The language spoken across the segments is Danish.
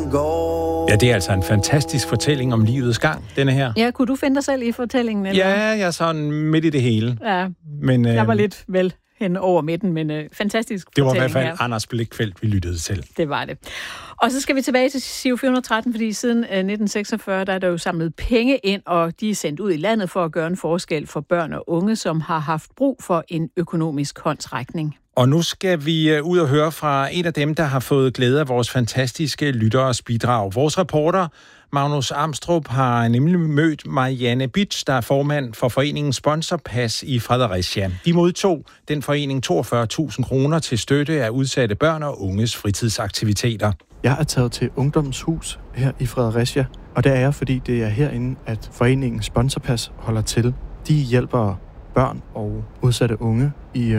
gold. Ja, det er altså en fantastisk fortælling om livets gang, denne her. Ja, kunne du finde dig selv i fortællingen? Eller? Ja, jeg er sådan midt i det hele. Ja, men, jeg var lidt vel hen over midten, men fantastisk det var fortælling i hvert fald her. Anders Blichfeldt, vi lyttede til. Det var det. Og så skal vi tilbage til Giro 413, fordi siden 1946, der er der jo samlet penge ind, og de er sendt ud i landet for at gøre en forskel for børn og unge, som har haft brug for en økonomisk håndsrækning. Og nu skal vi ud og høre fra en af dem, der har fået glæde af vores fantastiske lytteres bidrag. Vores reporter, Magnus Amstrup, har nemlig mødt Marianne Bitsch, der er formand for foreningen Sponsorpas i Fredericia. De modtog den forening 42.000 kroner til støtte af udsatte børn og unges fritidsaktiviteter. Jeg er taget til Ungdomshus her i Fredericia, og det er jeg, fordi det er herinde, at foreningen Sponsorpas holder til. De hjælper børn og udsatte unge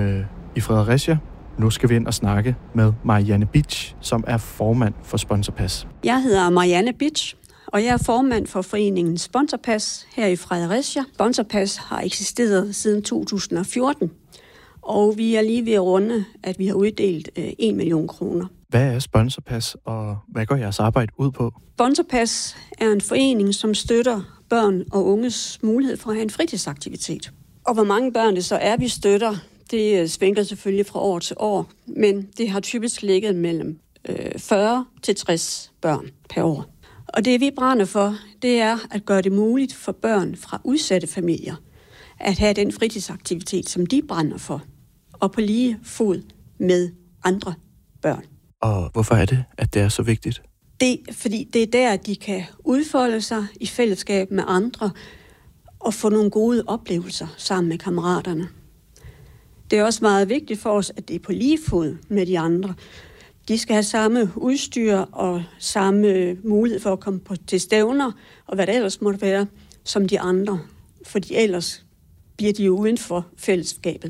i Fredericia. Nu skal vi ind og snakke med Marianne Bitsch, som er formand for Sponsorpas. Jeg hedder Marianne Bitsch, og jeg er formand for foreningen Sponsorpas her i Fredericia. Sponsorpas har eksisteret siden 2014, og vi er lige ved at runde, at vi har uddelt 1 million kroner. Hvad er Sponsorpas, og hvad går jeres arbejde ud på? Sponsorpas er en forening, som støtter børn og unges mulighed for at have en fritidsaktivitet. Og hvor mange børn det så er, vi støtter, det svinger selvfølgelig fra år til år, men det har typisk ligget mellem 40 til 60 børn per år. Og det vi brænder for, det er at gøre det muligt for børn fra udsatte familier at have den fritidsaktivitet, som de brænder for, og på lige fod med andre børn. Og hvorfor er det, at det er så vigtigt? Fordi det er der, de kan udfolde sig i fællesskab med andre og få nogle gode oplevelser sammen med kammeraterne. Det er også meget vigtigt for os, at det er på lige fod med de andre. De skal have samme udstyr og samme mulighed for at komme til stævner, og hvad det ellers måtte være, som de andre. Fordi ellers bliver de jo uden for fællesskabet.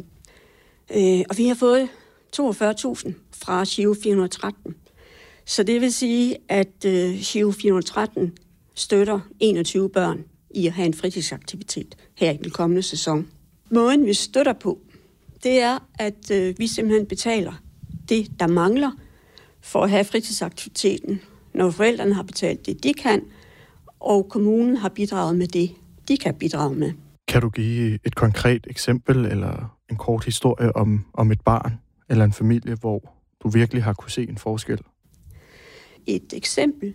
Og vi har fået 42.000 fra Giro 413. Så det vil sige, at Giro 413 støtter 21 børn i at have en fritidsaktivitet her i den kommende sæson. Måden vi støtter på, det er, at vi simpelthen betaler det, der mangler for at have fritidsaktiviteten, når forældrene har betalt det, de kan, og kommunen har bidraget med det, de kan bidrage med. Kan du give et konkret eksempel eller en kort historie om et barn eller en familie, hvor du virkelig har kunne se en forskel? Et eksempel,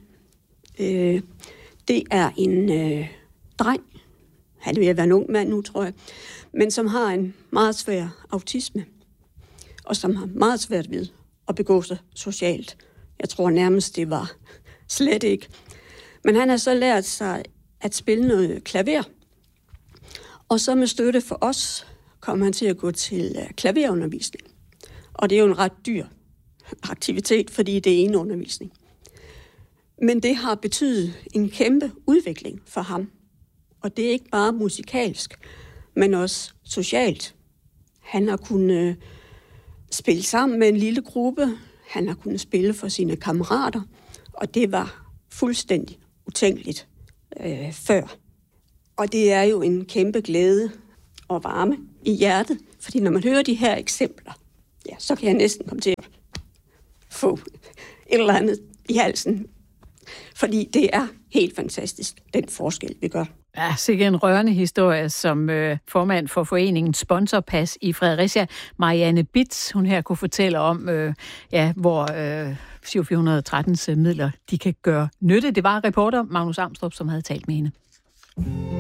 det er en dreng, han er ved at være en ung mand nu, tror jeg, men som har en meget svær autisme, og som har meget svært ved at begå sig socialt. Jeg tror nærmest, det var slet ikke. Men han har så lært sig at spille noget klaver, og så med støtte for os kom han til at gå til klaverundervisning. Og det er jo en ret dyr aktivitet, fordi det er en undervisning. Men det har betydet en kæmpe udvikling for ham. Og det er ikke bare musikalsk, men også socialt. Han har kunnet spille sammen med en lille gruppe. Han har kunnet spille for sine kammerater. Og det var fuldstændig utænkeligt før. Og det er jo en kæmpe glæde og varme i hjertet. Fordi når man hører de her eksempler, ja, så kan jeg næsten komme til at få et eller andet i halsen. Fordi det er helt fantastisk, den forskel, vi gør. Ja, sikkert en rørende historie, som formand for foreningen Sponsorpas i Fredericia, Marianne Bitsch, hun her kunne fortælle om, hvor Giro 413's midler de kan gøre nytte. Det var reporter Magnus Amstrup, som havde talt med hende.